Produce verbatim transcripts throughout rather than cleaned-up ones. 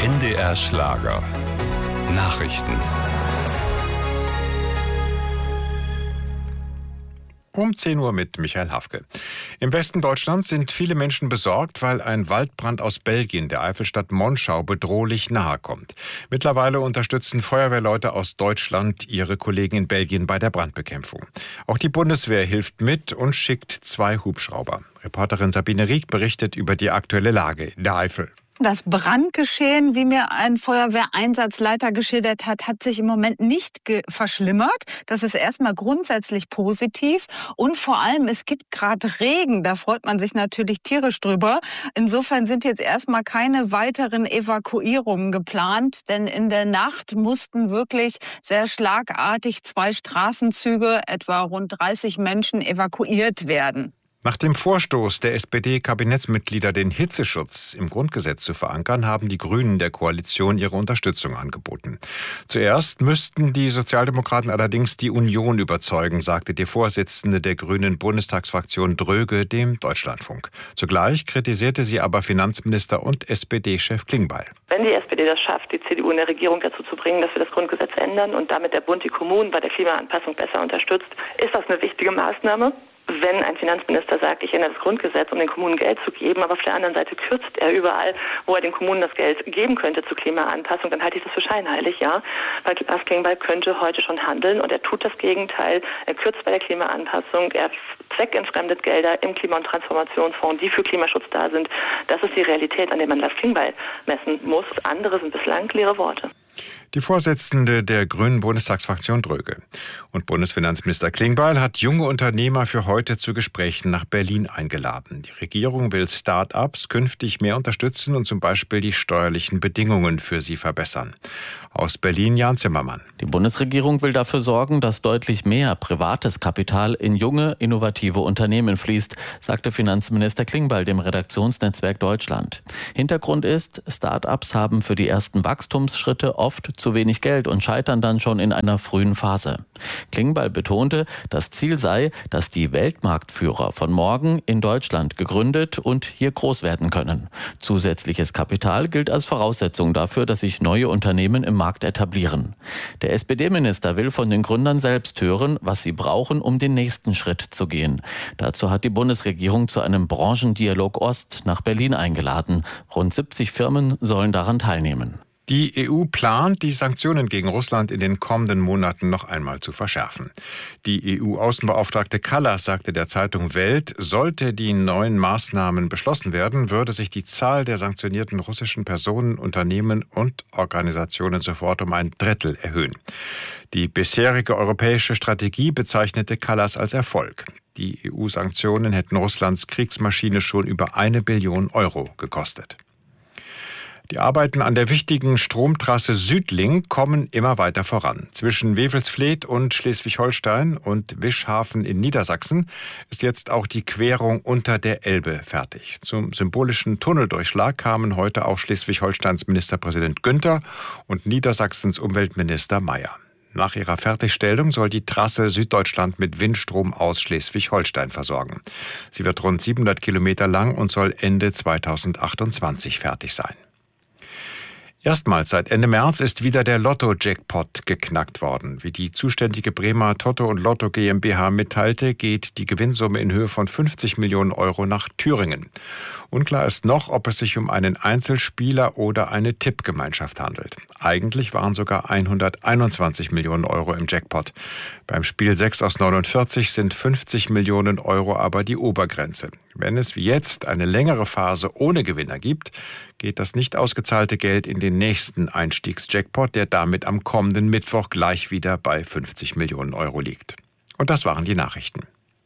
N D R Schlager. Nachrichten. Um zehn Uhr mit Michael Hafke. Im Westen Deutschlands sind viele Menschen besorgt, weil ein Waldbrand aus Belgien der Eifelstadt Monschau bedrohlich nahe kommt. Mittlerweile unterstützen Feuerwehrleute aus Deutschland ihre Kollegen in Belgien bei der Brandbekämpfung. Auch die Bundeswehr hilft mit und schickt zwei Hubschrauber. Reporterin Sabine Rieck berichtet über die aktuelle Lage in der Eifel. Das Brandgeschehen, wie mir ein Feuerwehreinsatzleiter geschildert hat, hat sich im Moment nicht verschlimmert. Das ist erstmal grundsätzlich positiv. Und vor allem, es gibt gerade Regen. Da freut man sich natürlich tierisch drüber. Insofern sind jetzt erstmal keine weiteren Evakuierungen geplant. Denn in der Nacht mussten wirklich sehr schlagartig zwei Straßenzüge, etwa rund dreißig Menschen, evakuiert werden. Nach dem Vorstoß der S P D-Kabinettsmitglieder, den Hitzeschutz im Grundgesetz zu verankern, haben die Grünen der Koalition ihre Unterstützung angeboten. Zuerst müssten die Sozialdemokraten allerdings die Union überzeugen, sagte die Vorsitzende der Grünen Bundestagsfraktion Dröge dem Deutschlandfunk. Zugleich kritisierte sie aber Finanzminister und S P D-Chef Klingbeil. Wenn die S P D das schafft, die C D U in der Regierung dazu zu bringen, dass wir das Grundgesetz ändern und damit der Bund die Kommunen bei der Klimaanpassung besser unterstützt, ist das eine wichtige Maßnahme. Wenn ein Finanzminister sagt, ich ändere das Grundgesetz, um den Kommunen Geld zu geben, aber auf der anderen Seite kürzt er überall, wo er den Kommunen das Geld geben könnte zur Klimaanpassung, dann halte ich das für scheinheilig, ja. Weil Lars Klingbeil könnte heute schon handeln und er tut das Gegenteil. Er kürzt bei der Klimaanpassung, er zweckentfremdet Gelder im Klima- und Transformationsfonds, die für Klimaschutz da sind. Das ist die Realität, an der man Lars Klingbeil messen muss. Andere sind bislang leere Worte. Die Vorsitzende der Grünen Bundestagsfraktion Dröge. Und Bundesfinanzminister Klingbeil hat junge Unternehmer für heute zu Gesprächen nach Berlin eingeladen. Die Regierung will Start-ups künftig mehr unterstützen und zum Beispiel die steuerlichen Bedingungen für sie verbessern. Aus Berlin Jan Zimmermann. Die Bundesregierung will dafür sorgen, dass deutlich mehr privates Kapital in junge, innovative Unternehmen fließt, sagte Finanzminister Klingbeil dem Redaktionsnetzwerk Deutschland. Hintergrund ist, Start-ups haben für die ersten Wachstumsschritte oft zu wenig Geld und scheitern dann schon in einer frühen Phase. Klingbeil betonte, das Ziel sei, dass die Weltmarktführer von morgen in Deutschland gegründet und hier groß werden können. Zusätzliches Kapital gilt als Voraussetzung dafür, dass sich neue Unternehmen im Markt etablieren. Der S P D-Minister will von den Gründern selbst hören, was sie brauchen, um den nächsten Schritt zu gehen. Dazu hat die Bundesregierung zu einem Branchendialog Ost nach Berlin eingeladen. Rund siebzig Firmen sollen daran teilnehmen. Die E U plant, die Sanktionen gegen Russland in den kommenden Monaten noch einmal zu verschärfen. Die E U-Außenbeauftragte Kallas sagte der Zeitung Welt, sollte die neuen Maßnahmen beschlossen werden, würde sich die Zahl der sanktionierten russischen Personen, Unternehmen und Organisationen sofort um ein Drittel erhöhen. Die bisherige europäische Strategie bezeichnete Kallas als Erfolg. Die E U-Sanktionen hätten Russlands Kriegsmaschine schon über eine Billion Euro gekostet. Die Arbeiten an der wichtigen Stromtrasse Südlink kommen immer weiter voran. Zwischen Wewelsfleth und Schleswig-Holstein und Wischhafen in Niedersachsen ist jetzt auch die Querung unter der Elbe fertig. Zum symbolischen Tunneldurchschlag kamen heute auch Schleswig-Holsteins Ministerpräsident Günther und Niedersachsens Umweltminister Mayer. Nach ihrer Fertigstellung soll die Trasse Süddeutschland mit Windstrom aus Schleswig-Holstein versorgen. Sie wird rund siebenhundert Kilometer lang und soll Ende zweitausendachtundzwanzig fertig sein. Erstmals seit Ende März ist wieder der Lotto-Jackpot geknackt worden. Wie die zuständige Bremer Toto und Lotto GmbH mitteilte, geht die Gewinnsumme in Höhe von fünfzig Millionen Euro nach Thüringen. Unklar ist noch, ob es sich um einen Einzelspieler oder eine Tippgemeinschaft handelt. Eigentlich waren sogar hunderteinundzwanzig Millionen Euro im Jackpot. Beim Spiel sechs aus neunundvierzig sind fünfzig Millionen Euro aber die Obergrenze. Wenn es wie jetzt eine längere Phase ohne Gewinner gibt, geht das nicht ausgezahlte Geld in den nächsten Einstiegsjackpot, der damit am kommenden Mittwoch gleich wieder bei fünfzig Millionen Euro liegt. Und das waren die Nachrichten.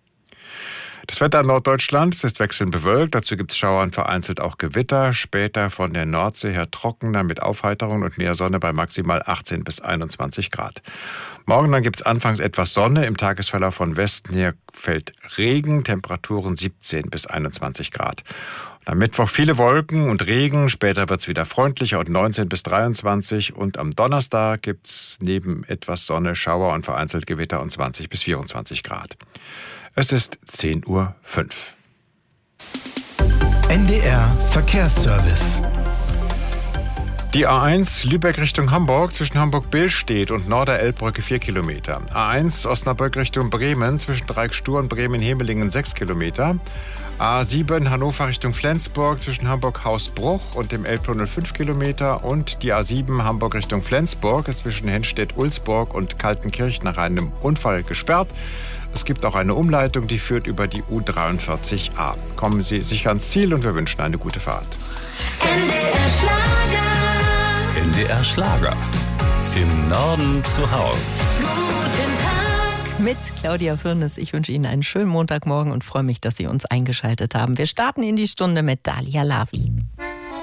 Das Wetter in Norddeutschland ist wechselnd bewölkt, dazu gibt es Schauer und vereinzelt auch Gewitter. Später von der Nordsee her trockener mit Aufheiterung und mehr Sonne bei maximal achtzehn bis einundzwanzig Grad. Morgen dann gibt es anfangs etwas Sonne, im Tagesverlauf von Westen her fällt Regen, Temperaturen siebzehn bis einundzwanzig Grad. Und am Mittwoch viele Wolken und Regen, später wird es wieder freundlicher und neunzehn bis dreiundzwanzig. Und am Donnerstag gibt es neben etwas Sonne, Schauer und vereinzelt Gewitter und zwanzig bis vierundzwanzig Grad. Es ist zehn Uhr fünf. N D R Verkehrsservice. Die A eins Lübeck Richtung Hamburg zwischen Hamburg-Billstedt und Norder-Elbbrücke vier Kilometer. A eins Osnabrück Richtung Bremen zwischen Dreieckstur und Bremen-Hemelingen sechs Kilometer. A sieben Hannover Richtung Flensburg zwischen Hamburg-Hausbruch und dem Elbtunnel fünf Kilometer. Und die A sieben Hamburg Richtung Flensburg ist zwischen Henstedt-Ulzburg und Kaltenkirch nach einem Unfall gesperrt. Es gibt auch eine Umleitung, die führt über die U dreiundvierzig A. Kommen Sie sicher ans Ziel und wir wünschen eine gute Fahrt. N D R Schlager. N D R Schlager. Im Norden zu Haus. Guten Tag. Mit Claudia Firnes. Ich wünsche Ihnen einen schönen Montagmorgen und freue mich, dass Sie uns eingeschaltet haben. Wir starten in die Stunde mit Dalia Lavi.